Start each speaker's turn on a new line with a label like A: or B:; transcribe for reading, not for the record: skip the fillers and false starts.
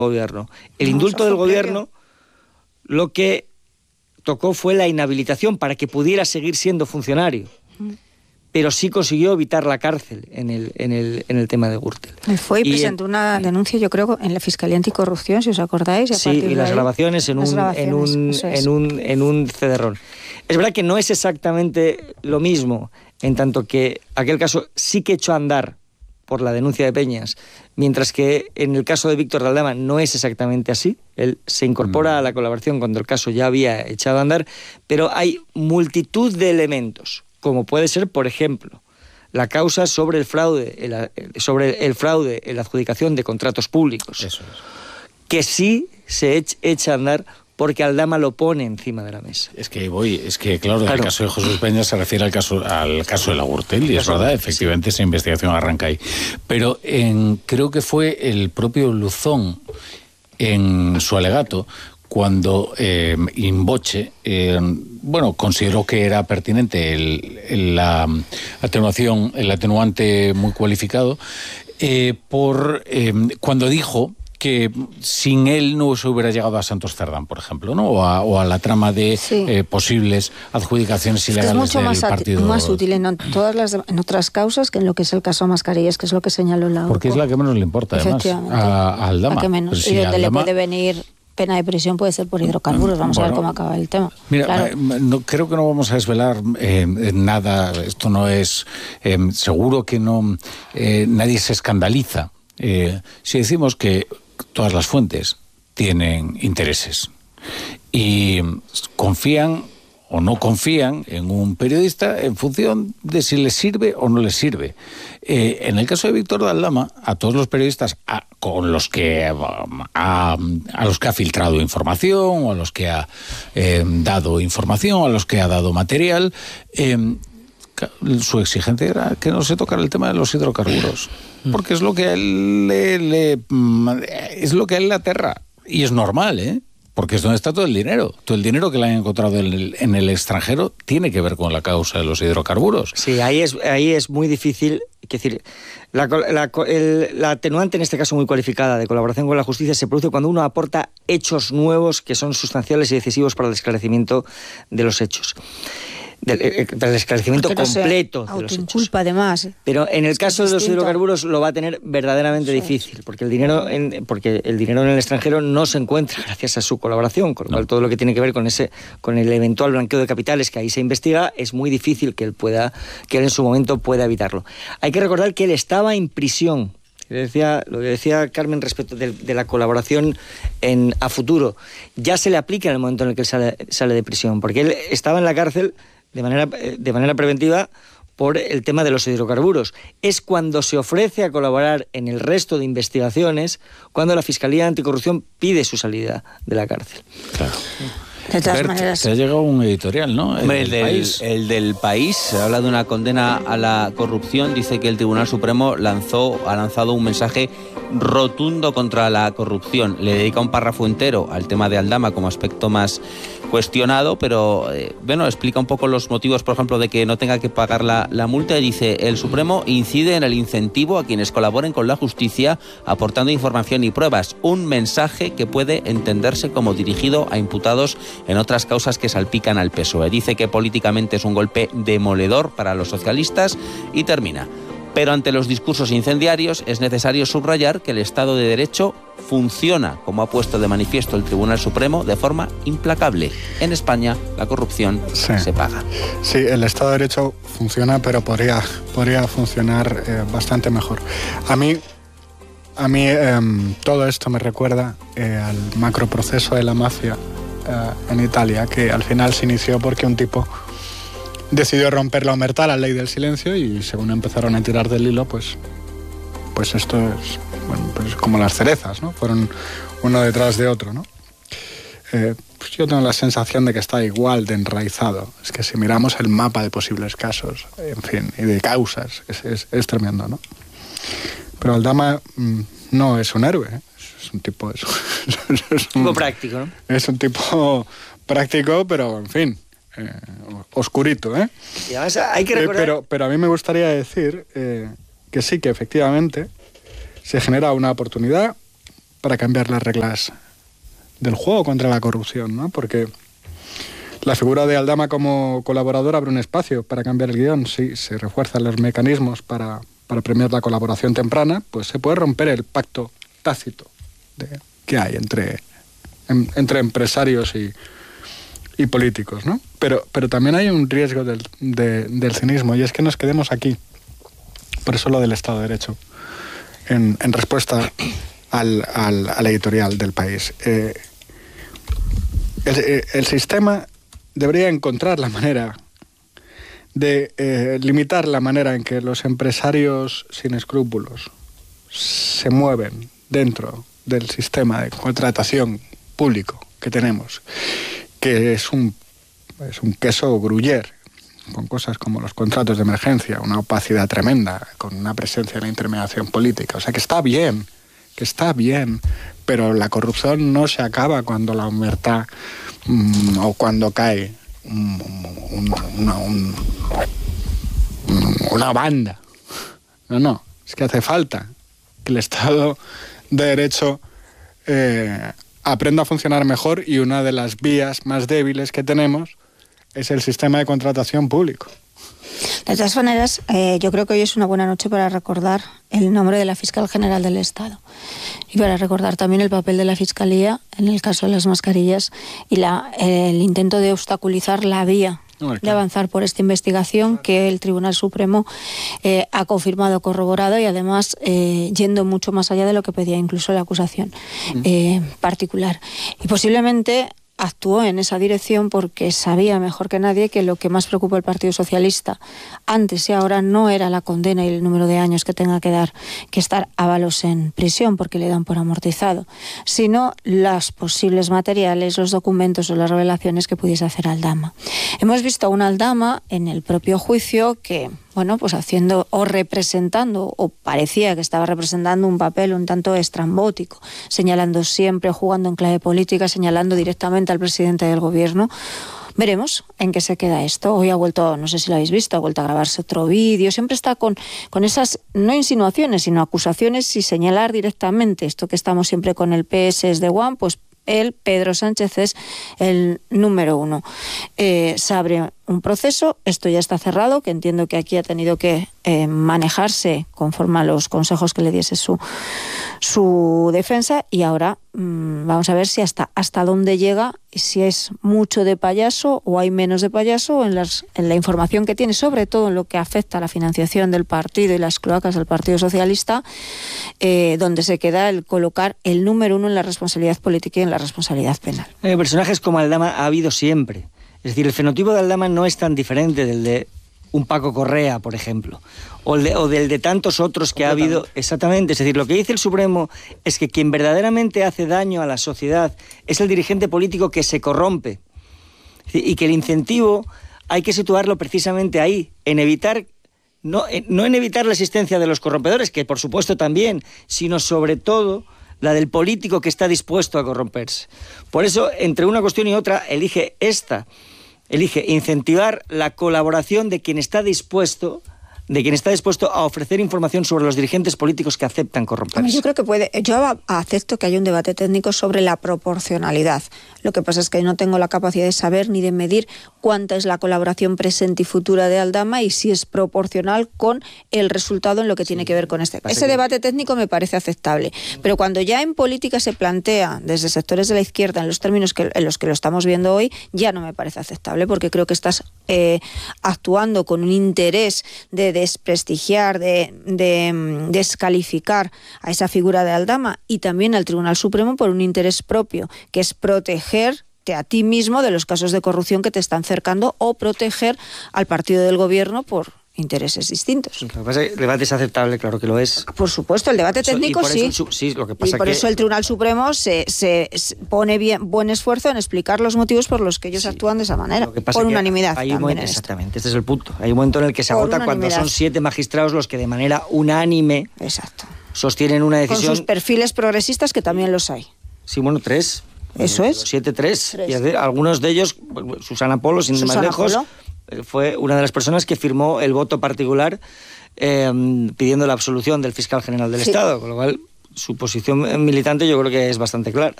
A: gobierno. El indulto del gobierno lo que tocó fue la inhabilitación para que pudiera seguir siendo funcionario. Pero sí consiguió evitar la cárcel en el tema de Gürtel.
B: Fue y presentó una denuncia, yo creo, en la Fiscalía Anticorrupción, si os acordáis.
A: Sí, y las grabaciones en un cederrón. Es verdad que no es exactamente lo mismo, en tanto que aquel caso sí que echó a andar por la denuncia de Peñas, mientras que en el caso de Víctor de Aldama no es exactamente así. Él se incorpora a la colaboración cuando el caso ya había echado a andar, pero hay multitud de elementos, como puede ser, por ejemplo, la causa sobre el fraude en la adjudicación de contratos públicos. Eso es. Que sí se echa a andar porque Aldama lo pone encima de la mesa.
C: Claro, el caso de Jesús Peña se refiere al caso de la Gürtel, y es verdad, efectivamente, esa investigación arranca ahí. Pero creo que fue el propio Luzón, en su alegato, cuando in voce, consideró que era pertinente el atenuante muy cualificado, cuando dijo que sin él no se hubiera llegado a Santos Cerdán, por ejemplo, ¿no? O a la trama de posibles adjudicaciones ilegales del partido.
B: Es más útil en otras causas que en lo que es el caso Mascarillas, que es lo que señaló la
C: Porque es la que menos le importa, además, a Aldama.
B: La que menos. Y donde le puede venir pena de prisión puede ser por hidrocarburos. Vamos a ver cómo acaba el tema.
C: Mira, claro. Creo que no vamos a desvelar nada. Esto no es... seguro que no nadie se escandaliza si decimos que todas las fuentes tienen intereses y confían o no confían en un periodista en función de si les sirve o no les sirve. En el caso de Víctor de Aldama, a todos los periodistas a los que ha filtrado información, o a los que ha dado información, a los que ha dado material, su exigencia era que no se tocara el tema de los hidrocarburos, porque es lo que a él le aterra, y es normal, porque es donde está todo el dinero. Todo el dinero que le han encontrado en el extranjero tiene que ver con la causa de los hidrocarburos.
A: Sí, ahí es muy difícil. Es decir, la atenuante, en este caso muy cualificada, de colaboración con la justicia, se produce cuando uno aporta hechos nuevos que son sustanciales y decisivos para el esclarecimiento de los hechos. Del esclarecimiento completo de los hechos. Además. Pero en el caso de los hidrocarburos lo va a tener verdaderamente difícil, porque el dinero en el extranjero no se encuentra gracias a su colaboración, con lo cual todo lo que tiene que ver con el eventual blanqueo de capitales que ahí se investiga, es muy difícil que él en su momento pueda evitarlo. Hay que recordar que él estaba en prisión. Lo que decía Carmen respecto de la colaboración a futuro, ya se le aplica en el momento en el que él sale de prisión, porque él estaba en la cárcel de manera preventiva por el tema de los hidrocarburos. Es cuando se ofrece a colaborar en el resto de investigaciones cuando la Fiscalía Anticorrupción pide su salida de la cárcel.
C: Claro. De todas maneras, te ha llegado un editorial, ¿no?
D: El del País habla de una condena a la corrupción. Dice que el Tribunal Supremo ha lanzado un mensaje rotundo contra la corrupción. Le dedica un párrafo entero al tema de Aldama como aspecto más cuestionado, pero explica un poco los motivos, por ejemplo, de que no tenga que pagar la multa. Y dice: el Supremo incide en el incentivo a quienes colaboren con la justicia aportando información y pruebas, un mensaje que puede entenderse como dirigido a imputados en otras causas que salpican al PSOE. Dice que políticamente es un golpe demoledor para los socialistas y termina: pero ante los discursos incendiarios es necesario subrayar que el Estado de Derecho funciona, como ha puesto de manifiesto el Tribunal Supremo, de forma implacable. En España la corrupción se paga.
E: Sí, el Estado de Derecho funciona, pero podría funcionar bastante mejor. A mí todo esto me recuerda al macroproceso de la mafia en Italia, que al final se inició porque un tipo decidió romper la omertà, la ley del silencio, y según empezaron a tirar del hilo, pues esto es pues como las cerezas, ¿no? Fueron uno detrás de otro, ¿no? Pues yo tengo la sensación de que está igual de enraizado. Es que si miramos el mapa de posibles casos, en fin, y de causas, es tremendo, ¿no? Pero Aldama no es un héroe, ¿eh? Es un tipo... Es
A: un tipo práctico, ¿no?
E: Es un tipo práctico, pero, en fin, oscurito, ¿eh?
A: Y además hay que recordar...
E: pero a mí me gustaría decir que sí, que efectivamente se genera una oportunidad para cambiar las reglas del juego contra la corrupción, ¿no? Porque la figura de Aldama como colaborador abre un espacio para cambiar el guión. Si se refuerzan los mecanismos para premiar la colaboración temprana, pues se puede romper el pacto tácito que hay entre empresarios y políticos, ¿no? Pero también hay un riesgo del cinismo, y es que nos quedemos aquí. Por eso lo del Estado de Derecho, en respuesta al editorial del País. El sistema debería encontrar la manera de limitar la manera en que los empresarios sin escrúpulos se mueven dentro del sistema de contratación público que tenemos, que es un queso gruyère, con cosas como los contratos de emergencia, una opacidad tremenda, con una presencia de la intermediación política. O sea, que está bien, pero la corrupción no se acaba cuando la omertá o cuando cae una banda. No, es que hace falta que el Estado de Derecho aprenda a funcionar mejor, y una de las vías más débiles que tenemos es el sistema de contratación público.
B: De todas maneras, yo creo que hoy es una buena noche para recordar el nombre de la Fiscal General del Estado y para recordar también el papel de la Fiscalía en el caso de las mascarillas y el intento de obstaculizar la vía de avanzar por esta investigación que el Tribunal Supremo ha confirmado, corroborado, y además yendo mucho más allá de lo que pedía incluso la acusación particular. Y posiblemente actuó en esa dirección porque sabía mejor que nadie que lo que más preocupa al Partido Socialista antes y ahora no era la condena y el número de años que tenga que estar Ábalos en prisión porque le dan por amortizado, sino los posibles materiales, los documentos o las revelaciones que pudiese hacer Aldama. Hemos visto a una Aldama en el propio juicio que, bueno, pues haciendo o representando, o parecía que estaba representando un papel un tanto estrambótico, señalando siempre, jugando en clave política, señalando directamente al presidente del gobierno. Veremos en qué se queda esto. Hoy ha vuelto, no sé si lo habéis visto, ha vuelto a grabarse otro vídeo. Siempre está con esas, no insinuaciones, sino acusaciones y señalar directamente esto que estamos siempre con el PS es de One, pues él, Pedro Sánchez, es el número 1. Se abre un proceso, esto ya está cerrado, que entiendo que aquí ha tenido que manejarse conforme a los consejos que le diese su defensa, y ahora vamos a ver si hasta dónde llega, y si es mucho de payaso o hay menos de payaso en la información que tiene, sobre todo en lo que afecta a la financiación del partido y las cloacas del Partido Socialista, donde se queda el colocar el número 1 en la responsabilidad política y en la responsabilidad penal.
A: Personajes como Aldama ha habido siempre. Es decir, el fenotipo de Aldama no es tan diferente del de un Paco Correa, por ejemplo, o del de tantos otros que ha habido. Exactamente. Es decir, lo que dice el Supremo es que quien verdaderamente hace daño a la sociedad es el dirigente político que se corrompe. Y que el incentivo hay que situarlo precisamente ahí, en evitar, no en evitar la existencia de los corrompedores, que por supuesto también, sino sobre todo la del político que está dispuesto a corromperse. Por eso, entre una cuestión y otra, elige incentivar la colaboración de quien está dispuesto a ofrecer información sobre los dirigentes políticos que aceptan corromperse.
B: Yo creo que yo acepto que haya un debate técnico sobre la proporcionalidad. Lo que pasa es que no tengo la capacidad de saber ni de medir cuánta es la colaboración presente y futura de Aldama y si es proporcional con el resultado en lo que tiene que ver con este. Ese debate técnico me parece aceptable, pero cuando ya en política se plantea desde sectores de la izquierda en los términos en los que lo estamos viendo hoy, ya no me parece aceptable, porque creo que estás actuando con un interés de desprestigiar, de descalificar a esa figura de Aldama y también al Tribunal Supremo por un interés propio, que es protegerte a ti mismo de los casos de corrupción que te están cercando o proteger al partido del gobierno por intereses distintos.
A: Lo que pasa es que el debate es aceptable, claro que lo es.
B: Por supuesto, el debate técnico sí.
A: Sí, lo que pasa
B: y por eso el Tribunal Supremo se pone buen esfuerzo en explicar los motivos por los que ellos actúan de esa manera, por unanimidad.
A: Exactamente, este es el punto. Hay un momento en el que se agota cuando son 7 magistrados los que de manera unánime sostienen una decisión.
B: Con sus perfiles progresistas, que también los hay.
A: Sí, bueno, 3.
B: Eso es.
A: 7-3. Y algunos de ellos, Susana Polo, sin ir más lejos, fue una de las personas que firmó el voto particular pidiendo la absolución del fiscal general del Estado, con lo cual su posición militante yo creo que es bastante clara.